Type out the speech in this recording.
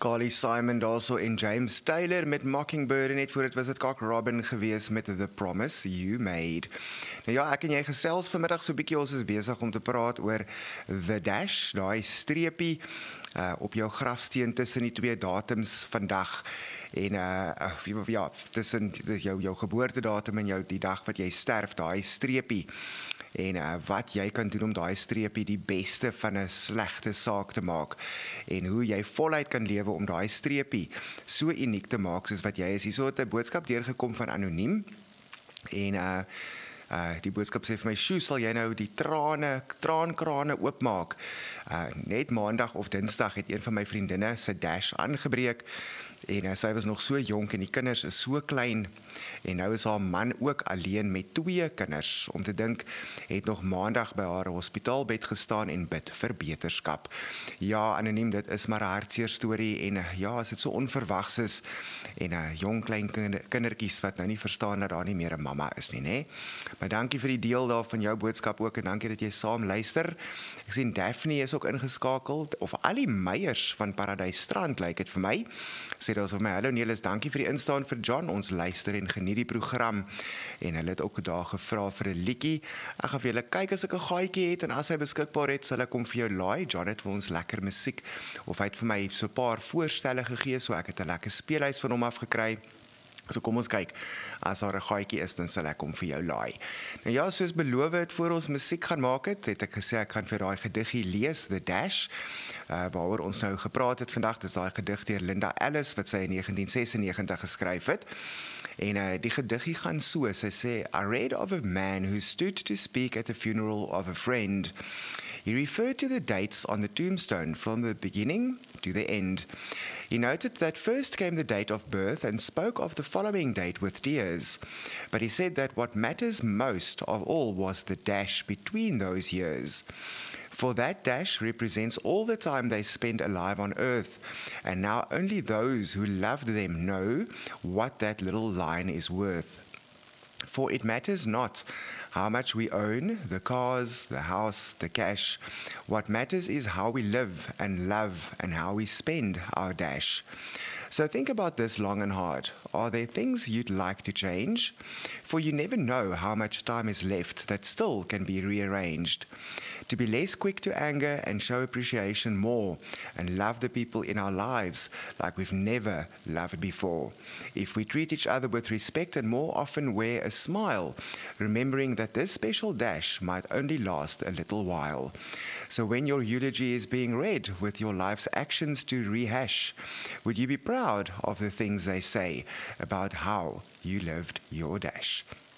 Carly Simon daarso en James Taylor met Mockingbird en net voor dit was dit Cock Robin gewees met The Promise You Made. Nou ja, ek en jy gesels vanmiddag so 'n bietjie, ons is besig om te praat oor The Dash, daai streepie op jou grafsteen tussen die twee datums vandag. En ja, tussen jou geboortedatum en die dag wat jy sterf, daai streepie. En wat jy kan doen om daai streepie die beste van 'n slegte saak te maak. En hoe jy voluit kan lewe om daai streepie so uniek te maak soos wat jy is. Hierso het 'n boodskap deurgekom van Anoniem. En die boodskap sê vir my, "Sjoe, sal jy nou die traankrane oopmaak?" Net maandag of dinsdag het een van my vriendinne se Dash aangebreek. En sy was nog so jonk en die kinders is so klein. En nou is haar man ook alleen met 2 kinders. Om te dink, het nog maandag by haar hospitaalbed gestaan en bid vir beterskap. Ja, Anoniem, dit is maar 'n hartseer storie. En ja, as dit so onverwags is. En jong klein kindertjies wat nou nie verstaan dat daar nie meer 'n mamma is nie, né? Maar dankie vir die deel daar van jou boodskap ook. En dankie dat jy saam luister. Ek sien Daphne is ook ingeskakeld. Of al die Meyers van Paradysstrand, lyk dit vir my. Sê daar vir my, hallo Nelis, dankie vir die instaan vir John, ons luister en geniet die program. En hulle het ook daar gevra vir 'n liedjie. Ek gaan vir julle kyk as ek 'n gaatjie het en as hy beskikbaar het, sal ek hom vir jou laai. John het vir ons lekker musiek, of hy het vir my so 'n paar voorstelle gegee, so ek het 'n lekker speelhuis van hom af gekry. So kom ons kyk, as daar 'n gaatjie is, dan sal ek hom vir jou laai. Nou ja, soos beloof het, voor ons musiek gaan maak het ek gesê ek gaan vir daai gediggie lees, The Dash, waaroor ons nou gepraat het vandag. Dis daai gedig deur Linda Ellis, wat sy in 1996 geskryf het. En die gediggie gaan so, sy sê, I read of a man who stood to speak at the funeral of a friend. He referred to the dates on the tombstone from the beginning to the end. He noted that first came the date of birth and spoke of the following date with tears. But he said that what matters most of all was the dash between those years. For that dash represents all the time they spent alive on earth, and now only those who loved them know what that little line is worth. For it matters not how much we own, the cars, the house, the cash. What matters is how we live and love and how we spend our dash. So think about this long and hard. Are there things you'd like to change? For you never know how much time is left that still can be rearranged. To be less quick to anger and show appreciation more and love the people in our lives like we've never loved before. If we treat each other with respect and more often wear a smile, remembering that this special dash might only last a little while. So when your eulogy is being read with your life's actions to rehash, would you be proud of the things they say about how you lived your dash?